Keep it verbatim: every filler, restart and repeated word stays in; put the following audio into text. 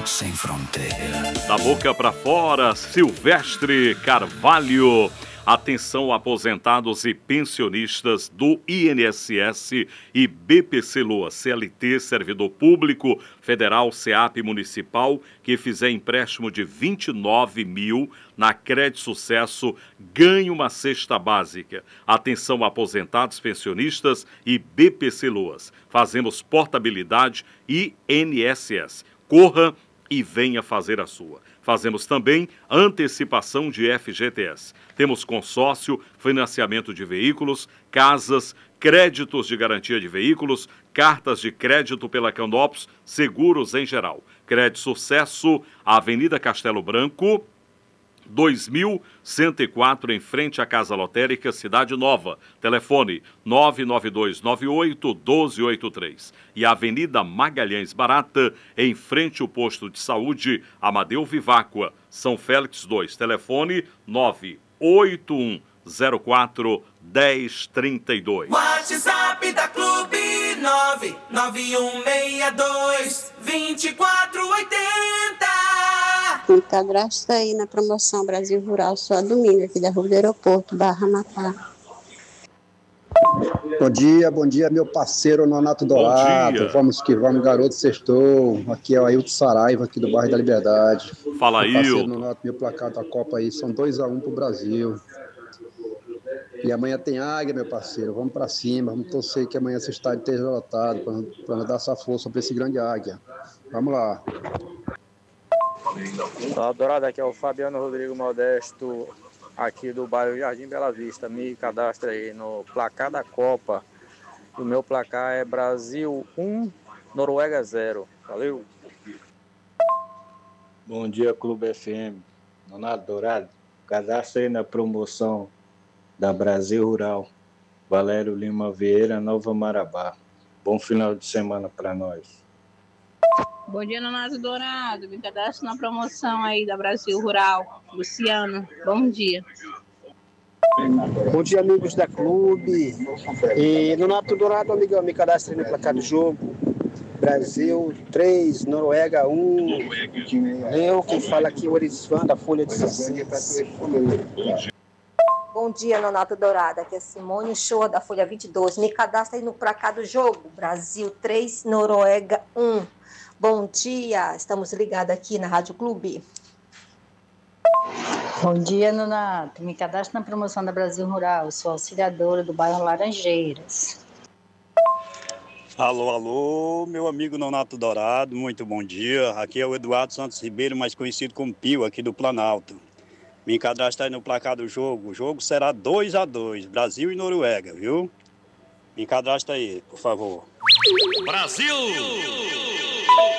sem fronteira. Da boca para fora, Silvestre Carvalho. Atenção, aposentados e pensionistas do I N S S e B P C Loas, C L T, Servidor Público Federal, SEAP Municipal, que fizer empréstimo de vinte e nove mil na Crédito Sucesso, ganhe uma cesta básica. Atenção, aposentados, pensionistas e B P C Loas. Fazemos portabilidade I N S S. Corra e venha fazer a sua. Fazemos também antecipação de F G T S. Temos consórcio, financiamento de veículos, casas, créditos de garantia de veículos, cartas de crédito pela Canopus, seguros em geral. Crédito Sucesso, Avenida Castelo Branco, dois mil cento e quatro, em frente à Casa Lotérica, Cidade Nova. Telefone nove nove dois nove oito um dois oito três. E a Avenida Magalhães Barata, em frente ao posto de saúde Amadeu Viváqua, São Félix dois. Telefone nove oito um zero quatro um zero três dois. WhatsApp da Clube nove nove um seis dois dois quatro oito zero. Me cadastra aí na promoção Brasil Rural só domingo, aqui da Rua do Aeroporto, Barra Matá. Bom dia, bom dia, meu parceiro Nonato Dourado. Vamos que vamos, garoto sextou. Aqui é o Ailton Saraiva, aqui do bairro da Liberdade. Fala, Ailton. Parceiro Ailton. Nonato, meu placar da Copa aí são dois a um pro Brasil. E amanhã tem Águia, meu parceiro. Vamos pra cima, vamos torcer que amanhã esse estádio esteja lotado, para nos dar essa força para esse grande Águia. Vamos lá. Olá, Dourado, aqui é o Fabiano Rodrigo Modesto, aqui do bairro Jardim Bela Vista. Me cadastra aí no placar da Copa. O meu placar é Brasil um, Noruega zero. Valeu! Bom dia, Clube F M. Nonato Dourado, cadastra aí na promoção da Brasil Rural. Valério Lima Vieira, Nova Marabá. Bom final de semana para nós. Bom dia, Nonato Dourado. Me cadastro na promoção aí da Brasil Rural. Luciano, bom dia. Bom dia, amigos da Clube. E Nonato Dourado, amigão, me cadastre no placar do jogo. Brasil três, Noruega um. Eu, quem fala aqui, o Erisvan, da Folha de dezesseis. Bom dia, Nonato Dourado. Aqui é Simone Shoa, da Folha vinte e dois. Me cadastra aí no placar do jogo. Brasil três, Noruega um. Bom dia, estamos ligados aqui na Rádio Clube. Bom dia, Nonato. Me cadastro na promoção da Brasil Rural. Eu sou auxiliadora do bairro Laranjeiras. Alô, alô, meu amigo Nonato Dourado, muito bom dia. Aqui é o Eduardo Santos Ribeiro, mais conhecido como Pio, aqui do Planalto. Me cadastra aí no placar do jogo. O jogo será dois a dois, Brasil e Noruega, viu? Me cadastra aí, por favor. Brasil!